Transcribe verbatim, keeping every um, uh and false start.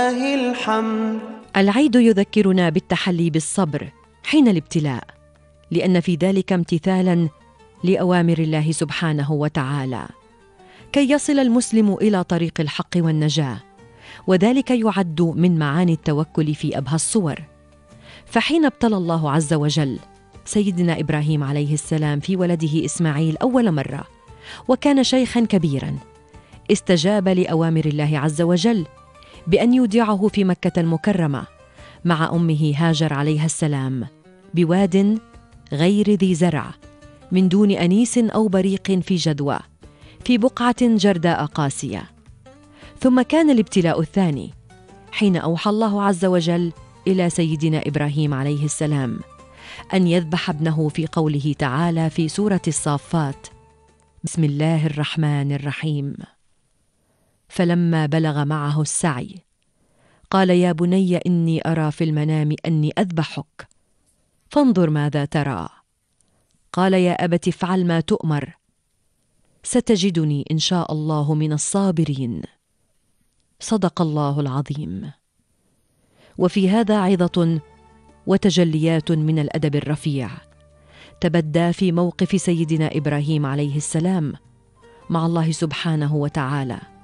الحمد. العيد يذكرنا بالتحلي بالصبر حين الابتلاء، لأن في ذلك امتثالاً لأوامر الله سبحانه وتعالى كي يصل المسلم إلى طريق الحق والنجاة، وذلك يعد من معاني التوكل في أبهى الصور. فحين ابتلى الله عز وجل سيدنا إبراهيم عليه السلام في ولده إسماعيل أول مرة، وكان شيخاً كبيراً، استجاب لأوامر الله عز وجل بأن يودعه في مكة المكرمة مع أمه هاجر عليها السلام بواد غير ذي زرع، من دون أنيس أو بريق، في جدوى، في بقعة جرداء قاسية. ثم كان الابتلاء الثاني حين أوحى الله عز وجل إلى سيدنا إبراهيم عليه السلام أن يذبح ابنه في قوله تعالى في سورة الصافات: بسم الله الرحمن الرحيم. فلما بلغ معه السعي قال يا بني إني أرى في المنام أني أذبحك فانظر ماذا ترى. قال يا أبت افعل ما تؤمر ستجدني إن شاء الله من الصابرين. صدق الله العظيم. وفي هذا عظة وتجليات من الأدب الرفيع تبدى في موقف سيدنا إبراهيم عليه السلام مع الله سبحانه وتعالى